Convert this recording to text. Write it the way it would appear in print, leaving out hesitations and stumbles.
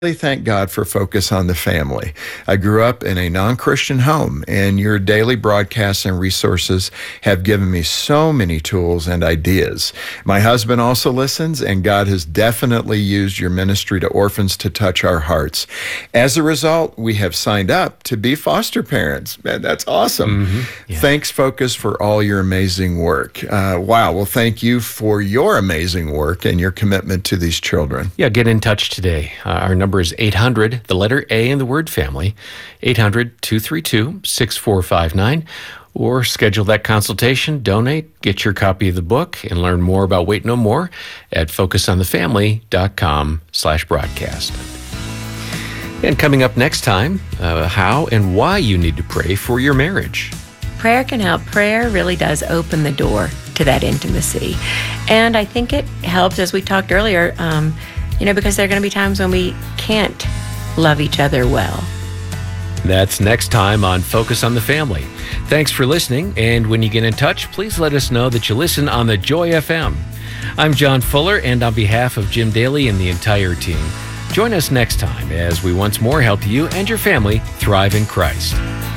Really thank God for Focus on the Family. I grew up in a non-Christian home, and your daily broadcasts and resources have given me so many tools and ideas. My husband also listens, and God has definitely used your ministry to orphans to touch our hearts. As a result, we have signed up to be foster parents. Man, that's awesome. Yeah. Thanks, Focus, for all your amazing work. Wow. Well, thank you for your amazing work and your commitment to these children. Yeah, get in touch today. Our number is 800, the letter A in the word family, 800-232-6459, or schedule that consultation, donate, get your copy of the book, and learn more about Wait No More at focusonthefamily.com/broadcast. And coming up next time, how and why you need to pray for your marriage. Prayer can help. Prayer really does open the door to that intimacy. And I think it helps, as we talked earlier, because there are going to be times when we can't love each other well. That's next time on Focus on the Family. Thanks for listening, and when you get in touch, please let us know that you listen on the Joy FM. I'm John Fuller, and on behalf of Jim Daly and the entire team, join us next time as we once more help you and your family thrive in Christ.